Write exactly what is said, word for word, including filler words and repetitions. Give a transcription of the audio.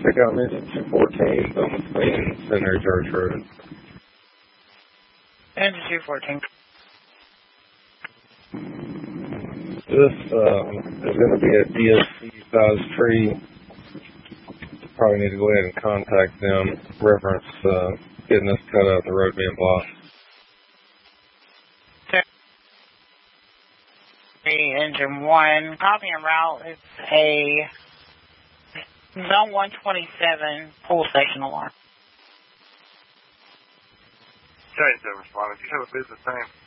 Check out Mission two fourteen, Bowman Queen, Center Church Road. Engine two fourteen. This uh, is going to be a D S C size tree. Probably need to go ahead and contact them, reference uh, getting this cut out of the road being blocked. Engine one, copy and route. It's a zone one twenty-seven pull station alarm. Change that responding. Do you have a business name?